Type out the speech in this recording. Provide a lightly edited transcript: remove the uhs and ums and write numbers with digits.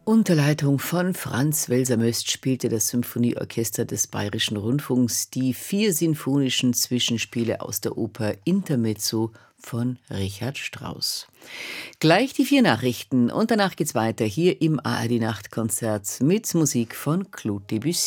Unter Leitung von Franz Welser-Möst spielte das Symphonieorchester des Bayerischen Rundfunks die 4 sinfonischen Zwischenspiele aus der Oper Intermezzo von Richard Strauss. Gleich die 4 Nachrichten und danach geht's weiter hier im ARD Nachtkonzert mit Musik von Claude Debussy.